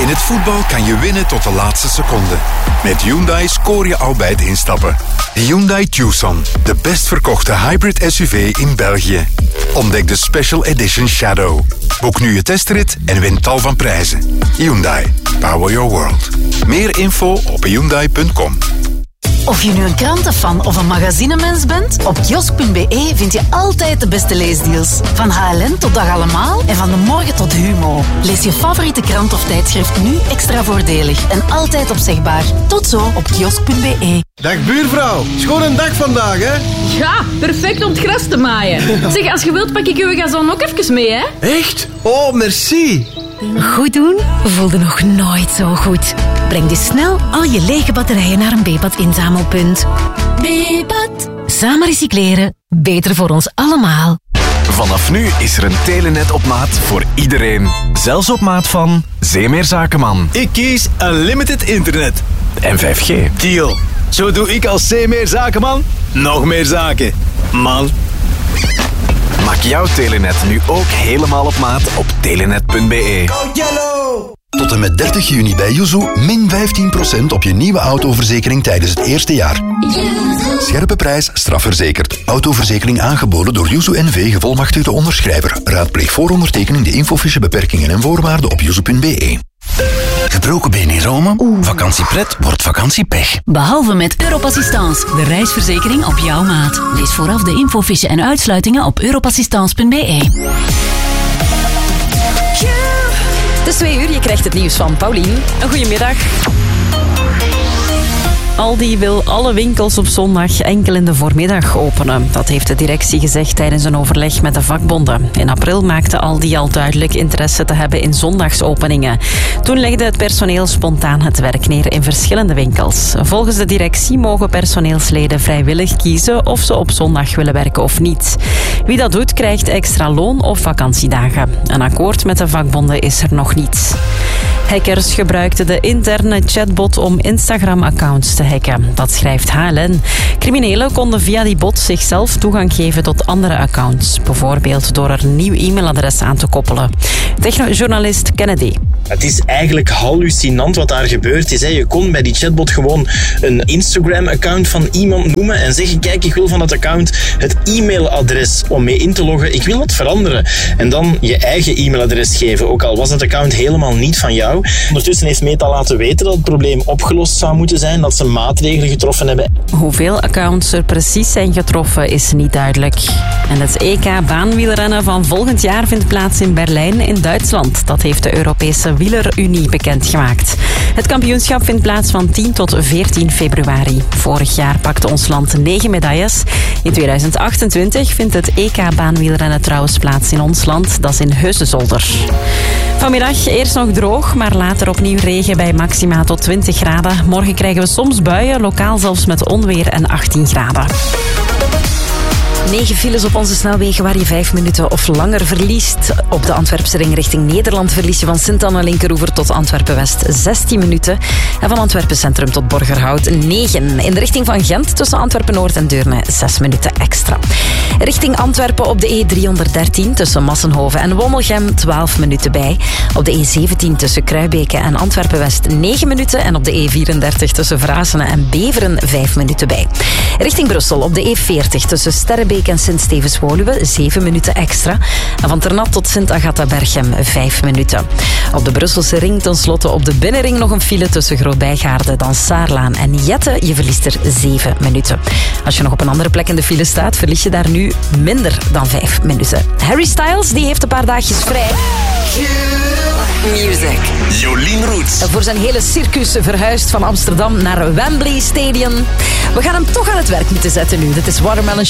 In het voetbal kan je winnen tot de laatste seconde. Met Hyundai scoor je al bij het instappen. De Hyundai Tucson, de best verkochte hybrid SUV in België. Ontdek de Special Edition Shadow. Boek nu je testrit en win tal van prijzen. Hyundai, power your world. Meer info op hyundai.com. Of je nu een krantenfan of een magazinemens bent, op kiosk.be vind je altijd de beste leesdeals. Van HLN tot Dag Allemaal en van de morgen tot Humo. Lees je favoriete krant of tijdschrift nu extra voordelig en altijd opzegbaar. Tot zo op kiosk.be. Dag buurvrouw, schoon een dag vandaag, hè? Ja, perfect om het gras te maaien. Zeg, als je wilt pak ik uw gazon ook even mee, hè? Echt? Oh, merci. Goed doen voelde nog nooit zo goed. Breng dus snel al je lege batterijen naar een Bepat inzamelpunt. Bepat. Samen recycleren. Beter voor ons allemaal. Vanaf nu is er een telenet op maat voor iedereen. Zelfs op maat van Zeemeer Zakenman. Ik kies Unlimited Internet. En 5G. Deal. Zo doe ik als Zeemeer Zakenman nog meer zaken. Man. Maak jouw telenet nu ook helemaal op maat op telenet.be. Tot en met 30 juni bij Yuzu min 15% op je nieuwe autoverzekering tijdens het eerste jaar. Scherpe prijs, strafverzekerd. Autoverzekering aangeboden door Yuzu NV gevolmachtigde onderschrijver. Raadpleeg voor ondertekening de infofiche beperkingen en voorwaarden op yuzu.be. Gebroken been in Rome? Vakantiepret wordt vakantiepech. Behalve met Europassistance, de reisverzekering op jouw maat. Lees vooraf de infofiche en uitsluitingen op europassistance.be. Het is 2 uur, je krijgt het nieuws van Paulien. Een goedemiddag. Aldi wil alle winkels op zondag enkel in de voormiddag openen. Dat heeft de directie gezegd tijdens een overleg met de vakbonden. In april maakte Aldi al duidelijk interesse te hebben in zondagsopeningen. Toen legde het personeel spontaan het werk neer in verschillende winkels. Volgens de directie mogen personeelsleden vrijwillig kiezen of ze op zondag willen werken of niet. Wie dat doet, krijgt extra loon of vakantiedagen. Een akkoord met de vakbonden is er nog niet. Hackers gebruikten de interne chatbot om Instagram-accounts te hacken. Dat schrijft HLN. Criminelen konden via die bot zichzelf toegang geven tot andere accounts. Bijvoorbeeld door er een nieuw e-mailadres aan te koppelen. Technojournalist Kennedy. Het is eigenlijk hallucinant wat daar gebeurd is. Je kon bij die chatbot gewoon een Instagram-account van iemand noemen en zeggen, kijk, ik wil van dat account het e-mailadres om mee in te loggen. Ik wil dat veranderen. En dan je eigen e-mailadres geven, ook al was dat account helemaal niet van jou. Ondertussen heeft Meta laten weten dat het probleem opgelost zou moeten zijn, dat ze maatregelen getroffen hebben. Hoeveel accounts er precies zijn getroffen is niet duidelijk. En het EK baanwielrennen van volgend jaar vindt plaats in Berlijn in Duitsland. Dat heeft de Europese Wielerunie bekendgemaakt. Het kampioenschap vindt plaats van 10 tot 14 februari. Vorig jaar pakte ons land 9 medailles. In 2028 vindt het EK baanwielrennen trouwens plaats in ons land. Dat is in Heusden-Zolder. Vanmiddag eerst nog droog, maar later opnieuw regen bij maxima tot 20 graden. Morgen krijgen we soms buien, lokaal zelfs met onweer en 18 graden. 9 files op onze snelwegen waar je 5 minuten of langer verliest. Op de Antwerpse ring richting Nederland verlies je van Sint-Anna-Linkeroever tot Antwerpen-West 16 minuten. En van Antwerpen Centrum tot Borgerhout 9. In de richting van Gent tussen Antwerpen-Noord en Deurne 6 minuten extra. Richting Antwerpen op de E313 tussen Massenhoven en Wommelgem 12 minuten bij. Op de E17 tussen Kruibeke en Antwerpen-West 9 minuten. En op de E34 tussen Vrasene en Beveren 5 minuten bij. Richting Brussel op de E40 tussen Sterrenbeek en Sint-Stevens-Woluwe 7 minuten extra. En van Ternat tot Sint-Agatha-Berchem 5 minuten. Op de Brusselse ring tenslotte op de binnenring nog een file tussen Groot-Bijgaarde, dan Saarlaan en Jette. Je verliest er 7 minuten. Als je nog op een andere plek in de file staat, verlies je daar nu minder dan 5 minuten. Harry Styles, die heeft een paar dagjes vrij. Music. Jolien Roets. Voor zijn hele circus verhuisd van Amsterdam naar Wembley Stadium. We gaan hem toch aan het werk moeten zetten nu. Dit is Watermelon